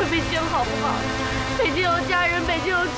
回北京好不好？北京有家人，北京有